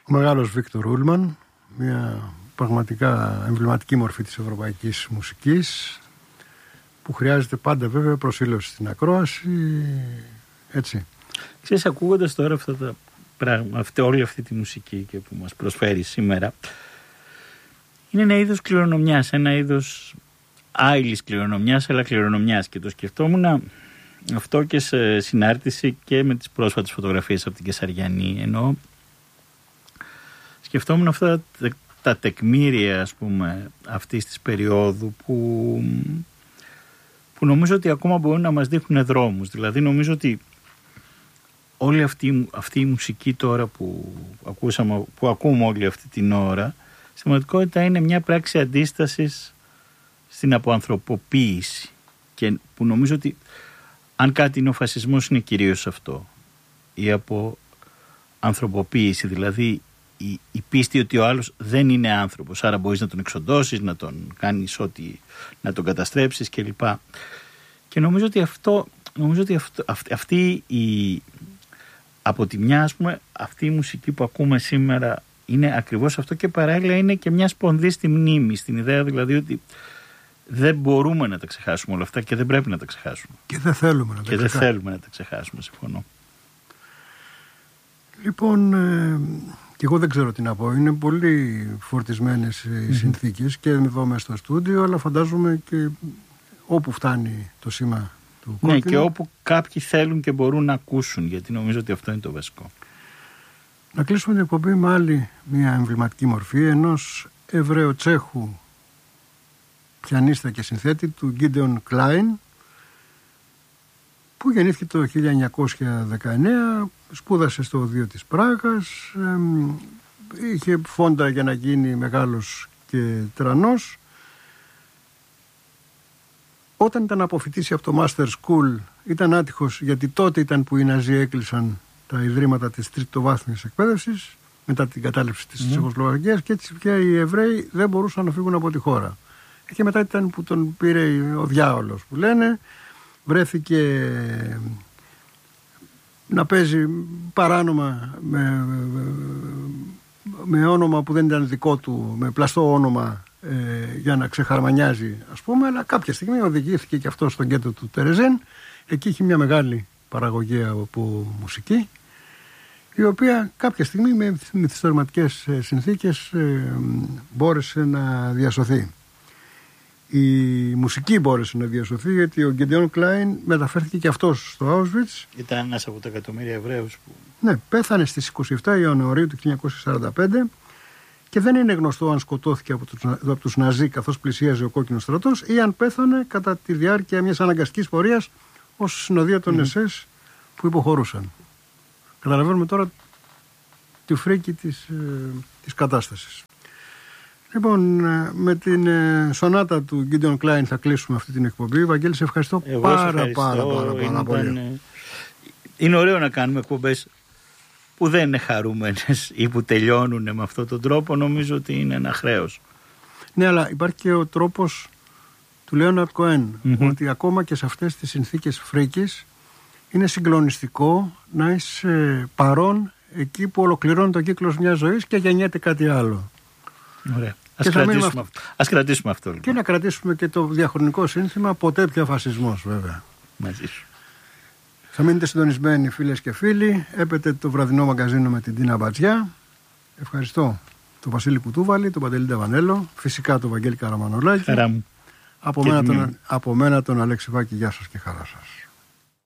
Ο μεγάλος Βίκτορ Ούλμαν, μια πραγματικά εμβληματική μορφή της ευρωπαϊκής μουσικής, που χρειάζεται πάντα βέβαια προσήλωση στην ακρόαση, έτσι. Ξέρεις, ακούγοντας τώρα αυτά τα πράγματα, όλη αυτή τη μουσική και που μας προσφέρει σήμερα, είναι ένα είδος κληρονομιάς, ένα είδος άειλης κληρονομιάς, αλλά κληρονομιάς. Και το σκεφτόμουν αυτό και σε συνάρτηση και με τις πρόσφατες φωτογραφίες από την Κεσαριανή, ενώ σκεφτόμουν αυτά τα τεκμήρια, ας πούμε, αυτής της περίοδου που νομίζω ότι ακόμα μπορούν να μας δείχνουν δρόμους. Δηλαδή νομίζω ότι όλη αυτή η μουσική τώρα που ακούμε όλη αυτή την ώρα, στην πραγματικότητα είναι μια πράξη αντίστασης στην αποανθρωποποίηση, και που νομίζω ότι αν κάτι είναι ο φασισμός είναι κυρίως αυτό, η αποανθρωποποίηση, δηλαδή η πίστη ότι ο άλλος δεν είναι άνθρωπος, άρα μπορείς να τον εξοντώσεις, να τον κάνεις να τον καταστρέψεις κλπ. Και νομίζω ότι αυτή από τη μια, ας πούμε, αυτή η μουσική που ακούμε σήμερα είναι ακριβώς αυτό, και παράλληλα είναι και μια σπονδή στη μνήμη, στην ιδέα δηλαδή ότι δεν μπορούμε να τα ξεχάσουμε όλα αυτά και δεν πρέπει να τα ξεχάσουμε. Και δεν θέλουμε να τα ξεχάσουμε, συμφωνώ. Λοιπόν, και εγώ δεν ξέρω τι να πω. Είναι πολύ φορτισμένες οι συνθήκες και εδώ μέσα στο στούντιο, αλλά φαντάζομαι και όπου φτάνει το σήμα του κόκκινου. Ναι, και όπου κάποιοι θέλουν και μπορούν να ακούσουν, γιατί νομίζω ότι αυτό είναι το βασικό. Να κλείσουμε την εκπομπή με άλλη μια εμβληματική μορφή ενός Εβραίου Τσέχου πιανίστα και συνθέτη, του Γκίντεον Κλάιν, που γεννήθηκε το 1919, σπούδασε στο Οδείο της Πράγας, είχε φόντα για να γίνει μεγάλος και τρανός. Όταν ήταν αποφοιτήσει από το Master School ήταν άτυχος, γιατί τότε ήταν που οι Ναζί έκλεισαν τα ιδρύματα της τριτοβάθμιας εκπαίδευσης μετά την κατάληψη της Τσεχοσλοβακίας, και έτσι πια οι Εβραίοι δεν μπορούσαν να φύγουν από τη χώρα. Και μετά ήταν που τον πήρε ο διάολος που λένε, βρέθηκε να παίζει παράνομα με όνομα που δεν ήταν δικό του, με πλαστό όνομα, για να ξεχαρμανιάζει, ας πούμε, αλλά κάποια στιγμή οδηγήθηκε και αυτό στον γκέτο του Τερεζέν. Εκεί είχε μια μεγάλη παραγωγή από μουσική, η οποία κάποια στιγμή με μυθιστορηματικές συνθήκες μπόρεσε να διασωθεί. Η μουσική μπόρεσε να διασωθεί, γιατί ο Γκίντεον Κλάιν μεταφέρθηκε και αυτός στο Auschwitz. Ήταν ένας από τα εκατομμύρια Εβραίους που... Ναι, πέθανε στις 27 Ιανουαρίου του 1945 και δεν είναι γνωστό αν σκοτώθηκε από τους Ναζί καθώς πλησίαζε ο κόκκινος στρατός, ή αν πέθανε κατά τη διάρκεια μιας αναγκαστικής πορείας ως συνοδεία των ΕΣΕΣ που υποχωρούσαν. Καταλαβαίνουμε τώρα τη φρίκη της κατάστασης. Λοιπόν, με την σονάτα του Γκίντεον Κλάιν θα κλείσουμε αυτή την εκπομπή. Βαγγέλη, σε ευχαριστώ πάρα πολύ. Είναι ωραίο να κάνουμε εκπομπές που δεν είναι χαρούμενες ή που τελειώνουν με αυτόν τον τρόπο. Νομίζω ότι είναι ένα χρέος. Ναι, αλλά υπάρχει και ο τρόπος του Λέοναρντ Κοέν, ότι ακόμα και σε αυτές τις συνθήκες φρίκης είναι συγκλονιστικό να είσαι παρόν εκεί που ολοκληρώνει το κύκλος μιας ζωής και γεννιέται κάτι άλλο. Ωραία. Ας κρατήσουμε αυτό λοιπόν. Και να κρατήσουμε και το διαχρονικό σύνθημα «Ποτέ πια φασισμός», βέβαια. Μαζί σου. Θα μείνετε συντονισμένοι, φίλες και φίλοι. Έπεται το βραδινό μαγκαζίνο με την Τίνα Μπατζιά. Ευχαριστώ τον Βασίλη Κουτούβαλη, τον Παντελή Ταβανέλο, φυσικά τον Βαγγέλη Καραμανολάκη. Χαρά μου. Από μένα τον Αλέξη Βάκη. Γεια σας και χαρά σας.